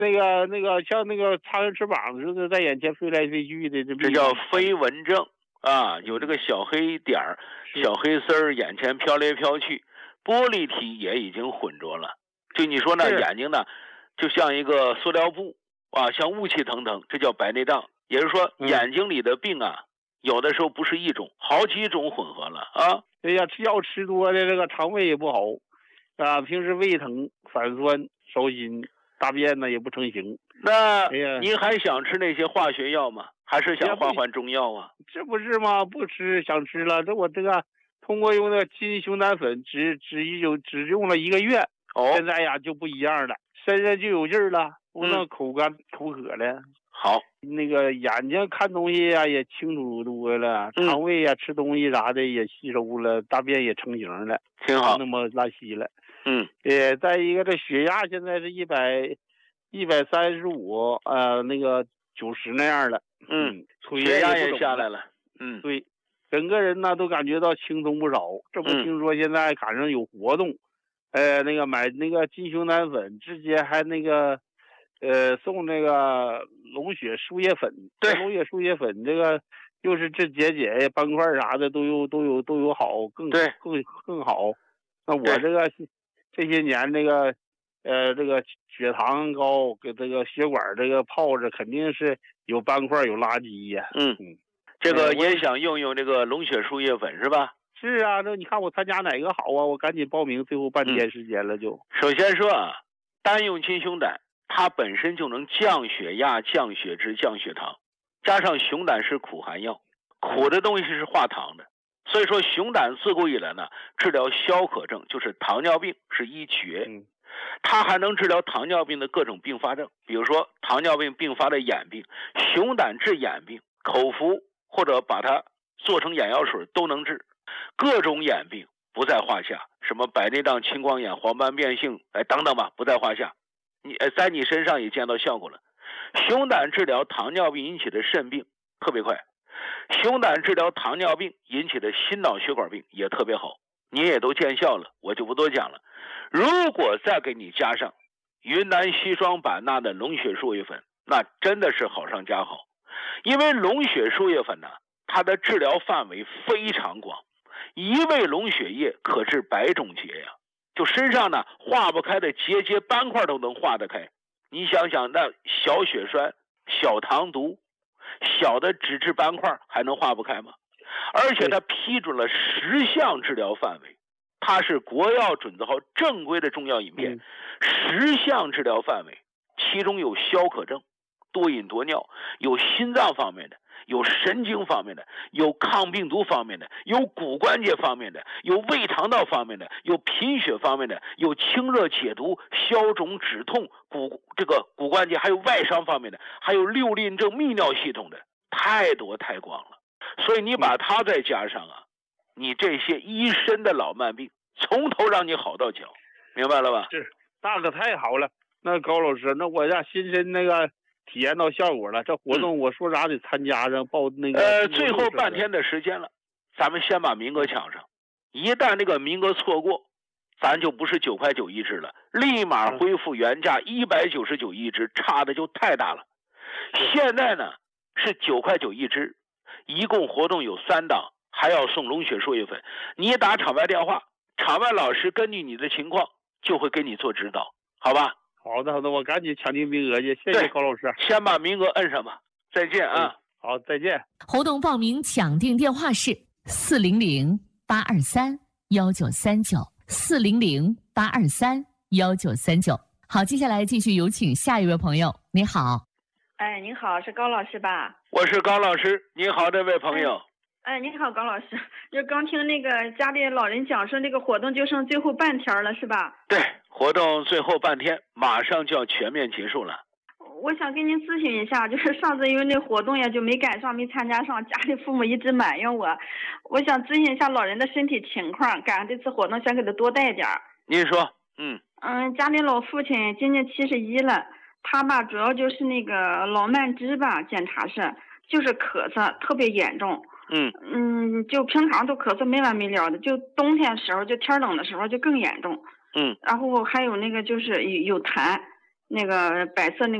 像那个苍蝇翅膀似的，在眼前飞来飞去的， 这叫飞蚊症啊，有这个小黑点儿、小黑丝儿，眼前飘来飘去，玻璃体也已经混浊了。就你说呢，眼睛呢，就像一个塑料布啊，像雾气腾腾，这叫白内障。也就是说，眼睛里的病啊，有的时候不是一种，好几种混合了啊。 哎呀，吃药吃多了，这个肠胃也不好啊，平时胃疼、反酸、烧心，大便呢也不成形。 那您还想吃那些化学药吗？还是想换中药啊？ 这不是吗？不吃，想吃了。我这个通过用那金熊胆粉，只用了1个月，现在呀就不一样了，身上就有劲儿了，不那口干口渴了。 好， 那个眼睛看东西呀也清楚多了，肠胃呀吃东西啥的也吸收了，大便也成型了， 挺好， 那么拉稀了。 再一个这血压现在是135，那个90那样了。 血压也下来了。 对，整个人呢都感觉到轻松不少。这不听说现在赶上有活动，那个买那个金熊胆粉，直接还那个送那个龙血输液粉。 对， 龙血输液粉这个就是治结节、斑块啥的都有好，更好。那我这些年这个血糖高，给这个血管这个泡着，肯定是有斑块有垃圾呀。 这个也想用这个龙血输液粉是吧？ 是啊，那你看我参加哪个好啊？我赶紧报名，最后半天时间了就。 首先说啊，单用金熊胆，它本身就能降血压、降血脂、降血糖，加上熊胆是苦寒药，苦的东西是化糖的，所以说熊胆自古以来呢，治疗消渴症，就是糖尿病是一绝。它还能治疗糖尿病的各种并发症，比如说糖尿病并发的眼病，熊胆治眼病，口服或者把它做成眼药水都能治，各种眼病不在话下，什么白内障、青光眼、黄斑变性，等等吧，不在话下。在你身上也见到效果了。熊胆治疗糖尿病引起的肾病特别快，熊胆治疗糖尿病引起的心脑血管病也特别好，你也都见效了，我就不多讲了。如果再给你加上云南硒霜版纳的龙血输液粉，那真的是好上加好。因为龙血输液粉呢，它的治疗范围非常广，一味龙血液可治100种结呀，就身上呢化不开的结节斑块都能化得开。你想想，那小血栓、小糖毒、小的脂质斑块还能化不开吗？而且它批准了10项治疗范围，它是国药准字号正规的中药饮片，10项治疗范围，其中有消渴症、多饮多尿，有心脏方面的，有神经方面的，有抗病毒方面的，有骨关节方面的，有胃肠道方面的，有贫血方面的，有清热解毒、消肿止痛、骨关节，还有外伤方面的，还有六令症泌尿系统的，太多太广了。所以你把它再加上啊，你这些一身的老慢病从头让你好到脚，明白了吧？ 是，那可太好了。那高老师，那我让亲身那个体验到效果了，这活动我说啥得参加上报那个。 最后半天的时间了，咱们先把名额抢上，一旦这个名额错过，咱就不是9块9一支了，立马恢复原价199一支，差的就太大了。现在呢是9块9一支，一共活动有3档，还要送龙血输液粉。你打场外电话，场外老师根据你的情况就会给你做指导，好吧？ 好的，我赶紧抢订名额去，谢谢高老师。 先把名额摁上吧，再见啊！ 好，再见。 活动报名抢订电话是400-823-1939，400-823-1939。好，接下来继续有请下一位朋友。你好。 您好，是高老师吧？ 我是高老师，你好，这位朋友。 您好，高老师。就刚听那个家里老人讲说，这个活动就剩最后半天了，是吧？ 对，活动最后半天，马上就要全面结束了。 我想跟您咨询一下，就是上次因为那活动呀就没赶上，没参加上，家里父母一直埋怨我。我想咨询一下老人的身体情况，赶上这次活动想给他多带点儿。 您说， 家里老父亲今年71了，他吧主要就是那个老慢支吧，检查是就是咳嗽特别严重。就平常都咳嗽没完没了的，就冬天的时候，就天冷的时候就更严重。然后还有那个就是有痰， 那个白色那个。